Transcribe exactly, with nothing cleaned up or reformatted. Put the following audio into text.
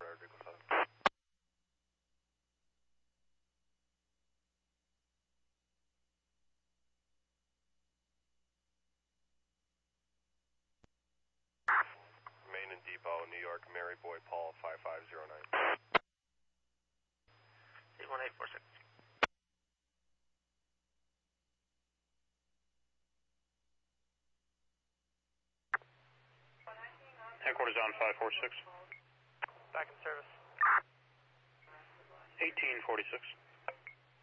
Main and Depot, New York, Mary Boy Paul, five five zero nine. eight one eight four six. Headquarters on five four six. Back in service. eighteen forty-six.